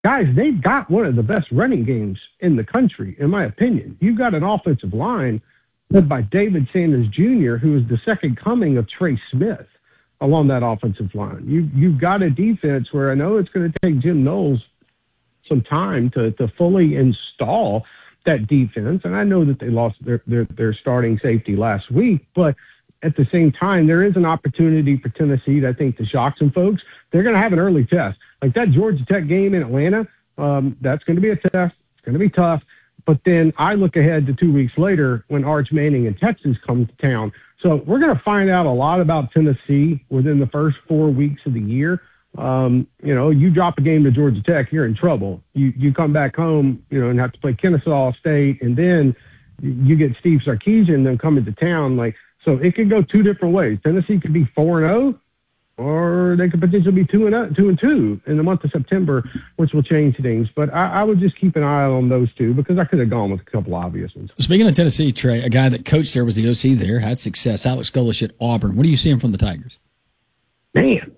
guys, they've got one of the best running games in the country, in my opinion. You've got an offensive line led by David Sanders Jr., who is the second coming of Trey Smith along that offensive line. You've got a defense where I know it's going to take Jim Knowles some time to fully install that defense. And I know that they lost their starting safety last week, but at the same time, there is an opportunity for Tennessee, I think, to shock some folks. They're going to have an early test. Like that Georgia Tech game in Atlanta, that's going to be a test. It's going to be tough. But then I look ahead to 2 weeks later when Arch Manning and Texas come to town. So we're going to find out a lot about Tennessee within the first 4 weeks of the year. You drop a game to Georgia Tech, you're in trouble. You come back home, and have to play Kennesaw State, and then you get Steve Sarkisian then coming to town. So it could go two different ways. Tennessee could be 4-0, or they could potentially be 2-2 in the month of September, which will change things. But I would just keep an eye on those two because I could have gone with a couple obvious ones. Speaking of Tennessee, Trey, a guy that coached there was the OC there, had success. Alex Golesh at Auburn. What are you seeing from the Tigers? Man,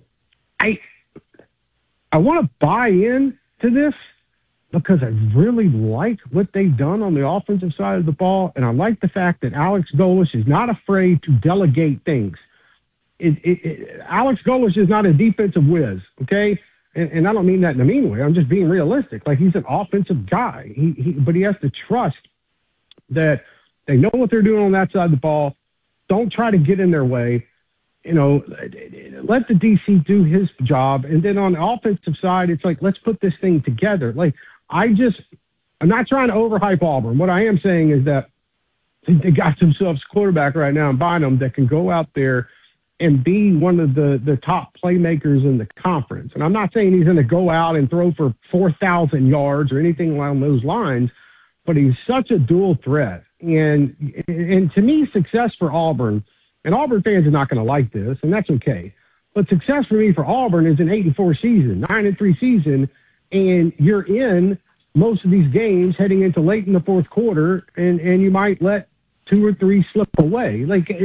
I want to buy in to this because I really like what they've done on the offensive side of the ball, and I like the fact that Alex Golesh is not afraid to delegate things. Alex Golesh is not a defensive whiz, okay? And I don't mean that in a mean way. I'm just being realistic. He's an offensive guy, but he has to trust that they know what they're doing on that side of the ball. Don't try to get in their way. Let the DC do his job. And then on the offensive side, it's let's put this thing together. I'm not trying to overhype Auburn. What I am saying is that they got themselves a quarterback right now in Bynum that can go out there and be one of the top playmakers in the conference. And I'm not saying he's going to go out and throw for 4,000 yards or anything along those lines, but he's such a dual threat. And to me, success for Auburn, and Auburn fans are not going to like this, and that's okay. But success for me for Auburn is an 8-4 season, 9-3 season, and you're in most of these games heading into late in the fourth quarter, and you might let 2 or 3 slip away.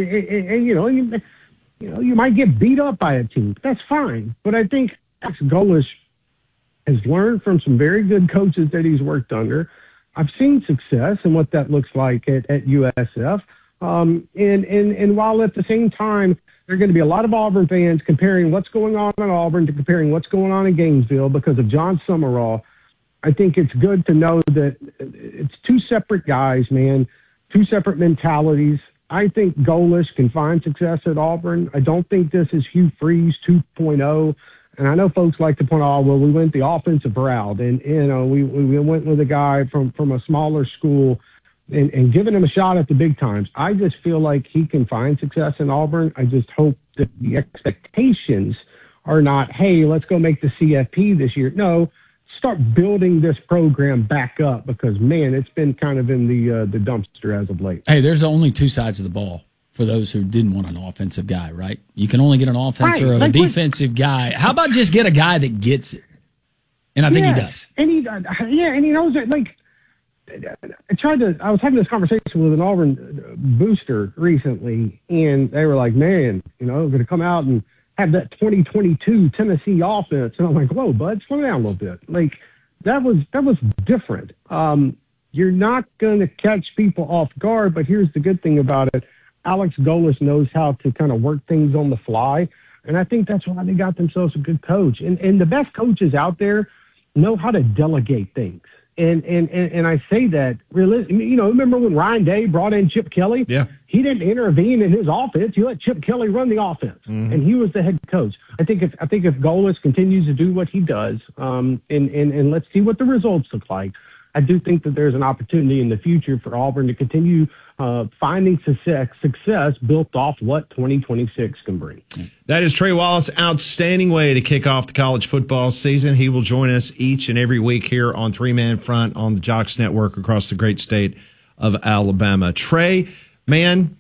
You might get beat up by a team. That's fine. But I think Alex Golesh has learned from some very good coaches that he's worked under. I've seen success in what that looks like at USF. And while at the same time, there are going to be a lot of Auburn fans comparing what's going on in Auburn to comparing what's going on in Gainesville because of John Summerall, I think it's good to know that it's two separate guys, man, two separate mentalities. I think Golesh can find success at Auburn. I don't think this is Hugh Freeze 2.0. And I know folks like to point out, well, we went the offensive route, and we went with a guy from a smaller school and giving him a shot at the big times. I just feel like he can find success in Auburn. I just hope that the expectations are not, hey, let's go make the CFP this year. No, start building this program back up because, man, it's been kind of in the dumpster as of late. Hey, there's only two sides of the ball for those who didn't want an offensive guy, right? You can only get an offensive or a defensive guy. How about just get a guy that gets it? And I think he does. And he knows it. I was having this conversation with an Auburn booster recently, and they were like, man, going to come out and have that 2022 Tennessee offense. And I'm like, whoa, bud, slow down a little bit. That was different. You're not going to catch people off guard, but here's the good thing about it. Alex Golesh knows how to kind of work things on the fly, and I think that's why they got themselves a good coach. And the best coaches out there know how to delegate things. And I say that, remember when Ryan Day brought in Chip Kelly? Yeah. He didn't intervene in his offense. He let Chip Kelly run the offense, and he was the head coach. I think if Golesh continues to do what he does, and let's see what the results look like, I do think that there's an opportunity in the future for Auburn to continue finding success built off what 2026 can bring. That is Trey Wallace. Outstanding way to kick off the college football season. He will join us each and every week here on Three Man Front on the Jocks Network across the great state of Alabama. Trey, man,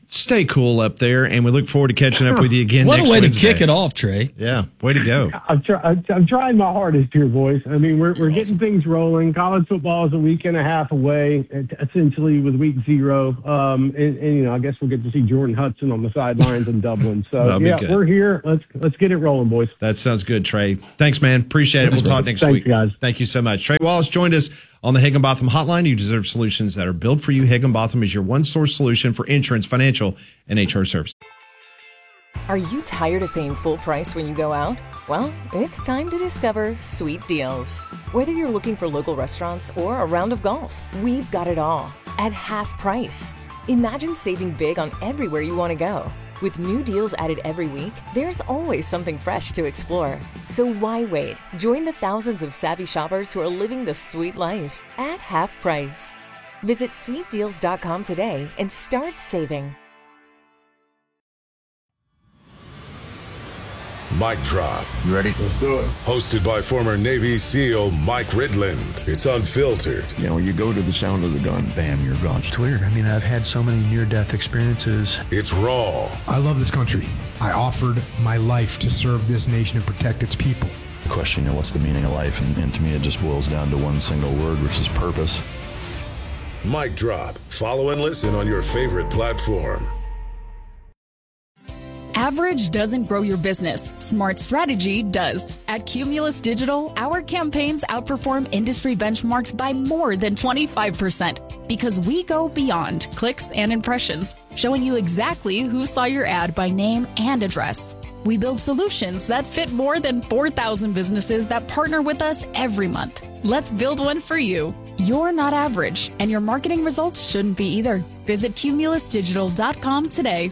Stay cool up there, and we look forward to catching up with you again What next a way Wednesday. to kick it off, Trey. Yeah, way to go. I'm trying my hardest here, boys. I mean, we're getting things rolling. College football is a week and a half away, essentially, with week 0. And I guess we'll get to see Jordan Hudson on the sidelines in Dublin. So, we're here. Let's get it rolling, boys. That sounds good, Trey. Thanks, man. Appreciate it. We'll talk next week. Guys. Thank you so much. Trey Wallace joined us on the Higginbotham Hotline. You deserve solutions that are built for you. Higginbotham is your one-source solution for insurance, financial, and HR services. Are you tired of paying full price when you go out? Well, it's time to discover Sweet Deals. Whether you're looking for local restaurants or a round of golf, we've got it all at half price. Imagine saving big on everywhere you want to go. With new deals added every week, there's always something fresh to explore. So why wait? Join the thousands of savvy shoppers who are living the sweet life at half price. Visit sweetdeals.com today and start saving. Mic Drop. You ready? Let's do it. Hosted by former Navy SEAL Mike Ridland. It's unfiltered. You go to the sound of the gun, bam, you're gone. It's weird. I mean, I've had so many near-death experiences. It's raw. I love this country. I offered my life to serve this nation and protect its people. The question, what's the meaning of life? And to me, it just boils down to one single word, which is purpose. Mic Drop. Follow and listen on your favorite platform. Average doesn't grow your business. Smart strategy does. At Cumulus Digital, our campaigns outperform industry benchmarks by more than 25% because we go beyond clicks and impressions, showing you exactly who saw your ad by name and address. We build solutions that fit more than 4,000 businesses that partner with us every month. Let's build one for you. You're not average, and your marketing results shouldn't be either. Visit cumulusdigital.com today.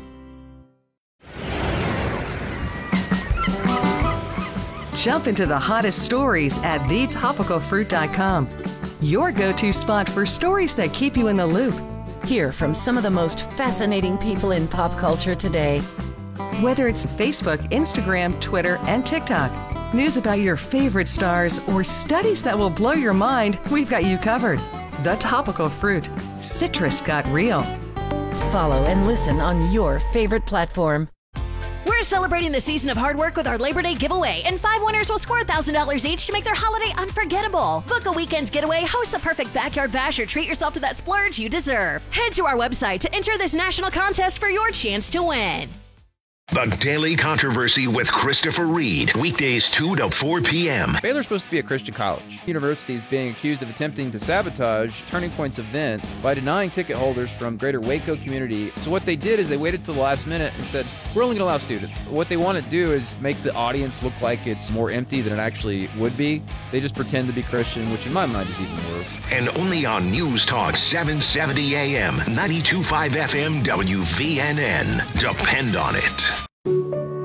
Jump into the hottest stories at thetopicalfruit.com. Your go-to spot for stories that keep you in the loop. Hear from some of the most fascinating people in pop culture today. Whether it's Facebook, Instagram, Twitter, and TikTok, news about your favorite stars, or studies that will blow your mind, we've got you covered. The Topical Fruit. Citrus got real. Follow and listen on your favorite platform. We're celebrating the season of hard work with our Labor Day giveaway, and 5 winners will score $1,000 each to make their holiday unforgettable. Book a weekend getaway, host a perfect backyard bash, or treat yourself to that splurge you deserve. Head to our website to enter this national contest for your chance to win. The Daily Controversy with Christopher Reed. Weekdays 2 to 4 p.m. Baylor's supposed to be a Christian college. University is being accused of attempting to sabotage Turning Point's event by denying ticket holders from greater Waco community. So what they did is they waited till the last minute and said, we're only going to allow students. What they want to do is make the audience look like it's more empty than it actually would be. They just pretend to be Christian, which in my mind is even worse. And only on News Talk 770 AM, 92.5 FM, WVNN. Depend on it.